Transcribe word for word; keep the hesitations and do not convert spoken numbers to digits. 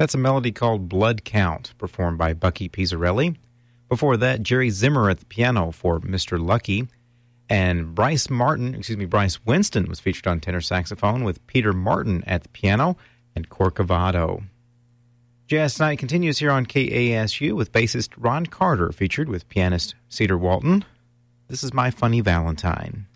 That's a melody called Blood Count, performed by Bucky Pizzarelli. Before that, Jerry Zimmer at the piano for Mister Lucky. And Bryce Martin, excuse me, Bryce Winston was featured on tenor saxophone with Peter Martin at the piano and Corcovado. Jazz Night continues here on K A S U with bassist Ron Carter featured with pianist Cedar Walton. This is My Funny Valentine.